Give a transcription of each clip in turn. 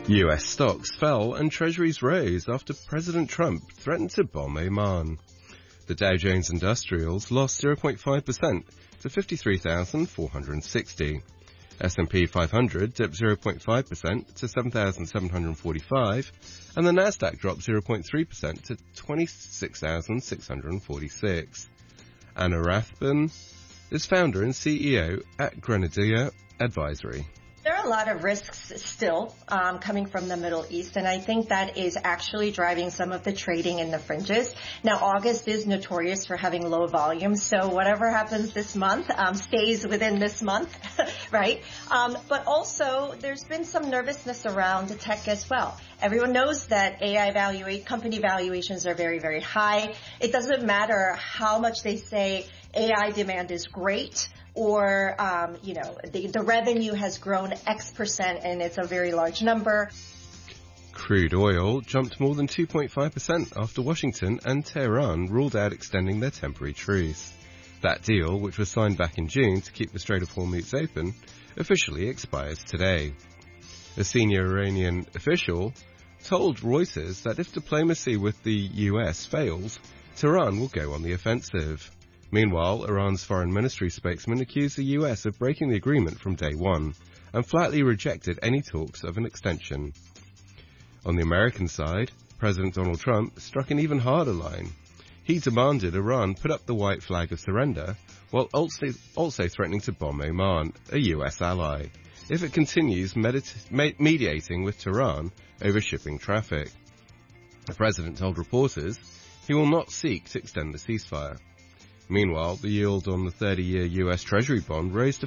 US stocks fell and treasuries rose after President Trump threatened to bomb Oman. The Dow Jones Industrials lost 0.5% to 53,460. S&P 500 dipped 0.5% to 7,745, and the Nasdaq dropped 0.3% to 26,646. Anna Rathbun is founder and CEO at Grenadier Advisory. There are a lot of risks still coming from the Middle East, and I think that is actually driving some of the trading in the fringes. Now, August is notorious for having low volume, so whatever happens this month stays within this month, right? But also, there's been some nervousness around tech as well. Everyone knows that company valuations are very, very high. It doesn't matter how much they say AI demand is great, or, the revenue has grown X percent and it's a very large number. Crude oil jumped more than 2.5% after Washington and Tehran ruled out extending their temporary truce. That deal, which was signed back in June to keep the Strait of Hormuz open, officially expires today. A senior Iranian official told Reuters that if diplomacy with the US fails, Tehran will go on the offensive. Meanwhile, Iran's foreign ministry spokesman accused the US of breaking the agreement from day one and flatly rejected any talks of an extension. On the American side, President Donald Trump struck an even harder line. He demanded Iran put up the white flag of surrender, while also threatening to bomb Oman, a US ally, if it continues mediating with Tehran over shipping traffic. The president told reporters he will not seek to extend the ceasefire. Meanwhile, the yield on the 30-year US Treasury bond rose to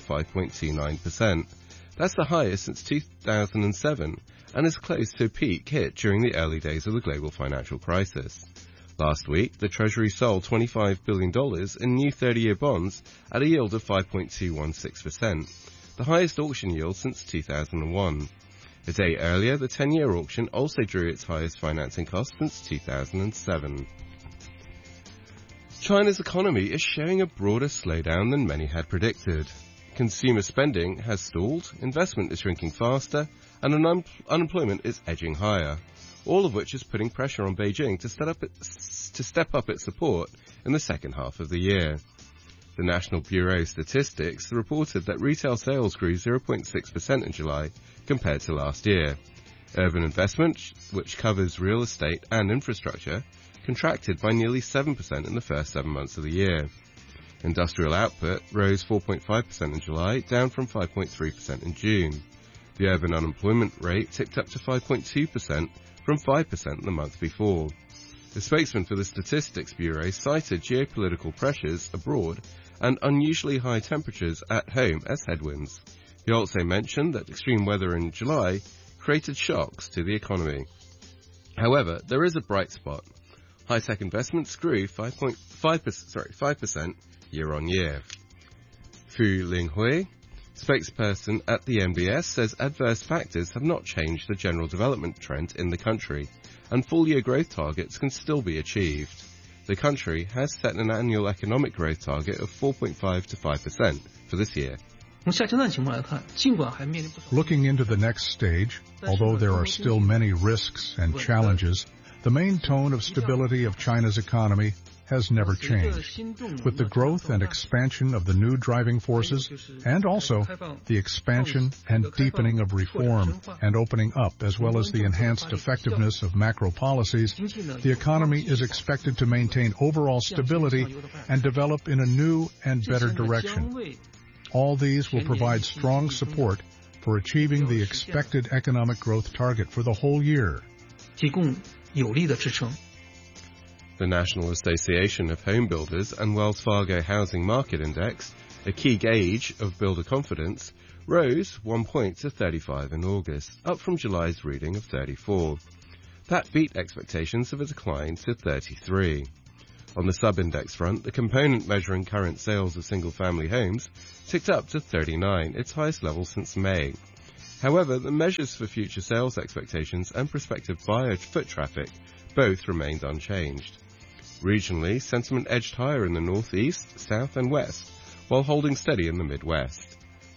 5.29%. That's the highest since 2007 and is close to a peak hit during the early days of the global financial crisis. Last week, the Treasury sold $25 billion in new 30-year bonds at a yield of 5.216%, the highest auction yield since 2001. A day earlier, the 10-year auction also drew its highest financing cost since 2007. China's economy is showing a broader slowdown than many had predicted. Consumer spending has stalled, investment is shrinking faster, and unemployment is edging higher, all of which is putting pressure on Beijing to step up its support in the second half of the year. The National Bureau of Statistics reported that retail sales grew 0.6% in July compared to last year. Urban investment, which covers real estate and infrastructure, contracted by nearly 7% in the first 7 months of the year. Industrial output rose 4.5% in July, down from 5.3% in June. The urban unemployment rate ticked up to 5.2% from 5% the month before. The spokesman for the Statistics Bureau cited geopolitical pressures abroad and unusually high temperatures at home as headwinds. He also mentioned that extreme weather in July created shocks to the economy. However, there is a bright spot. High-tech investments grew 5% year-on-year. Fu Linghui, spokesperson at the NBS, says adverse factors have not changed the general development trend in the country, and full-year growth targets can still be achieved. The country has set an annual economic growth target of 4.5 to 5% for this year. Looking into the next stage, although there are still many risks and challenges, the main tone of stability of China's economy has never changed. With the growth and expansion of the new driving forces, and also the expansion and deepening of reform and opening up, as well as the enhanced effectiveness of macro policies, the economy is expected to maintain overall stability and develop in a new and better direction. All these will provide strong support for achieving the expected economic growth target for the whole year. The National Association of Home Builders and Wells Fargo Housing Market Index, a key gauge of builder confidence, rose 1 point to 35 in August, up from July's reading of 34. That beat expectations of a decline to 33. On the sub-index front, the component measuring current sales of single-family homes ticked up to 39, its highest level since May. However, the measures for future sales expectations and prospective buyer foot traffic both remained unchanged. Regionally, sentiment edged higher in the northeast, south and west, while holding steady in the Midwest.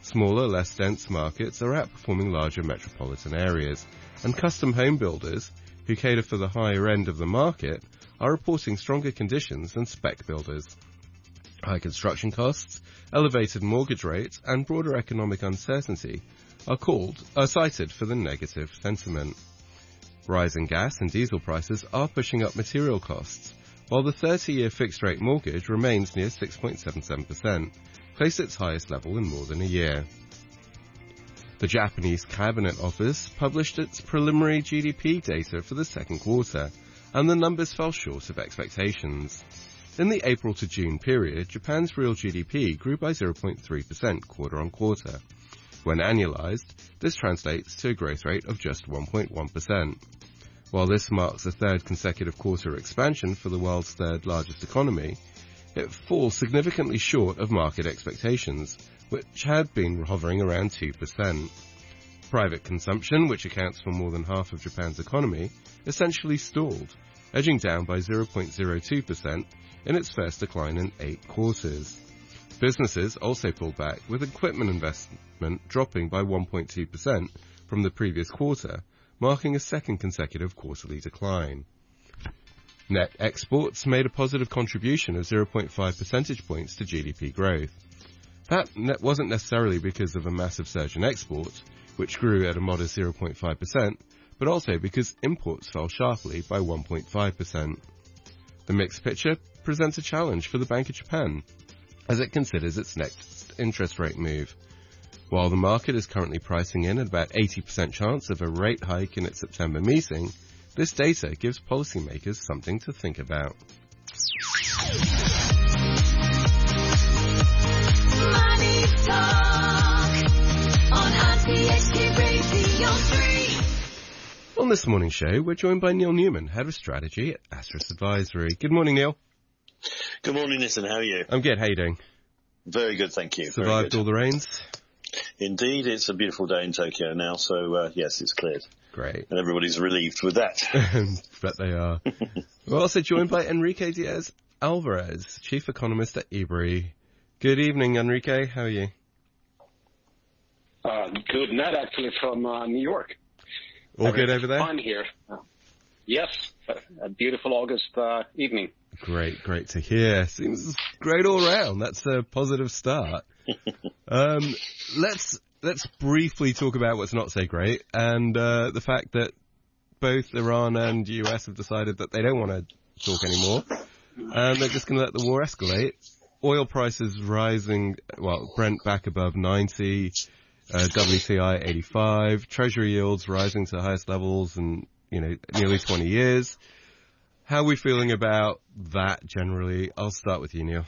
Smaller, less dense markets are outperforming larger metropolitan areas, and custom home builders, who cater for the higher end of the market, are reporting stronger conditions than spec builders. High construction costs, elevated mortgage rates, and broader economic uncertainty are cited for the negative sentiment. Rising gas and diesel prices are pushing up material costs, while the 30-year fixed-rate mortgage remains near 6.77%, close to its highest level in more than a year. The Japanese Cabinet Office published its preliminary GDP data for the second quarter, and the numbers fell short of expectations. In the April to June period, Japan's real GDP grew by 0.3% quarter-on-quarter. When annualized, this translates to a growth rate of just 1.1%. While this marks a third consecutive quarter expansion for the world's third largest economy, it falls significantly short of market expectations, which had been hovering around 2%. Private consumption, which accounts for more than half of Japan's economy, essentially stalled, edging down by 0.02% in its first decline in 8 quarters. Businesses also pulled back, with equipment investment dropping by 1.2% from the previous quarter, marking a second consecutive quarterly decline. Net exports made a positive contribution of 0.5 percentage points to GDP growth. That wasn't necessarily because of a massive surge in exports, which grew at a modest 0.5%, but also because imports fell sharply by 1.5%. The mixed picture presents a challenge for the Bank of Japan, as it considers its next interest rate move. While the market is currently pricing in at about 80% chance of a rate hike in its September meeting, this data gives policymakers something to think about. Money Talk on RTHK Radio 3. On this morning's show, we're joined by Neil Newman, Head of Strategy at Asterisk Advisory. Good morning, Neil. Good morning, Nitin. How are you? I'm good. How are you doing? Very good, thank you. Survived all the rains? Indeed, it's a beautiful day in Tokyo now, so yes, it's cleared. Great. And everybody's relieved with that. Bet they are. We're also joined by Enrique Diaz-Alvarez, Chief Economist at Ebury. Good evening, Enrique. How are you? Good night, actually, from New York. All good over there? Fun here. Yes, a beautiful August evening. Great to hear. Seems great all round. That's a positive start. Let's briefly talk about what's not so great, and the fact that both Iran and US have decided that they don't want to talk anymore, and they're just going to let the war escalate. Oil prices rising, Brent back above 90, WTI 85, Treasury yields rising to the highest levels in nearly 20 years. How are we feeling about that generally? I'll start with you, Neil.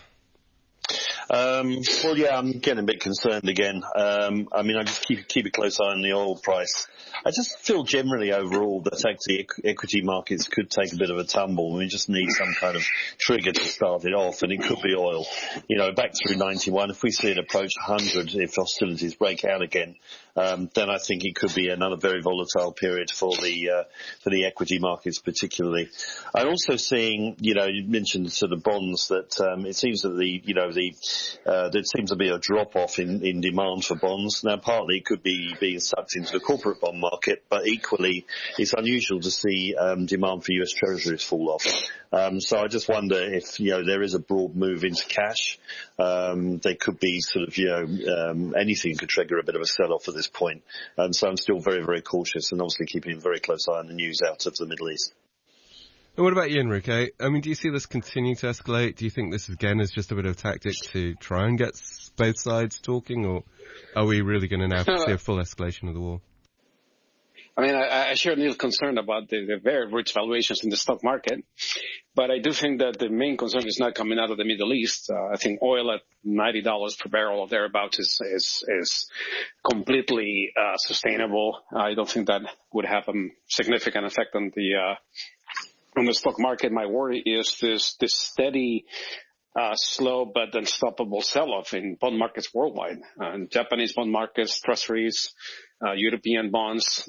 Well, yeah, I'm getting a bit concerned again. I just keep a close eye on the oil price. I just feel generally overall that actually equity markets could take a bit of a tumble. We just need some kind of trigger to start it off, and it could be oil. Back through 91, if we see it approach 100, if hostilities break out again, then I think it could be another very volatile period for the equity markets particularly. I'm also seeing, you mentioned sort of bonds that it seems that there seems to be a drop-off in demand for bonds. Now, partly it could be being sucked into the corporate bond market, but equally it's unusual to see demand for US Treasuries fall off. So I just wonder if, there is a broad move into cash. There could be sort of, anything could trigger a bit of a sell-off at this point. So I'm still very, very cautious and obviously keeping a very close eye on the news out of the Middle East. And what about you, Enrique? Do you see this continue to escalate? Do you think this, again, is just a bit of a tactic to try and get both sides talking, or are we really going to now see a full escalation of the war? I share Neil's concern about the very rich valuations in the stock market, but I do think that the main concern is not coming out of the Middle East. I think oil at $90 per barrel or thereabouts is completely sustainable. I don't think that would have a significant effect on the stock market. My worry is this steady, slow but unstoppable sell-off in bond markets worldwide. Japanese bond markets, treasuries, European bonds,